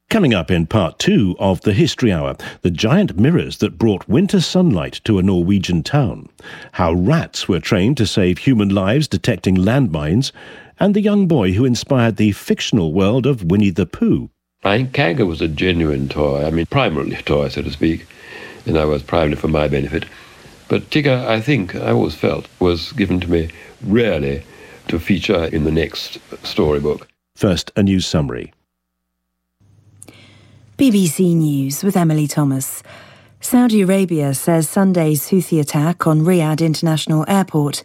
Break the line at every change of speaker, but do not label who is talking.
Coming up in part 2 of the History Hour, the giant mirrors that brought winter sunlight to a Norwegian town, how rats were trained to save human lives detecting landmines, and the young boy who inspired the fictional world of Winnie the Pooh.
I think Kanga was a genuine toy, primarily a toy, so to speak, and I was primarily for my benefit. But Tigger, I always felt, was given to me really to feature in the next storybook.
First, a news summary.
BBC News with Emily Thomas. Saudi Arabia says Sunday's Houthi attack on Riyadh International Airport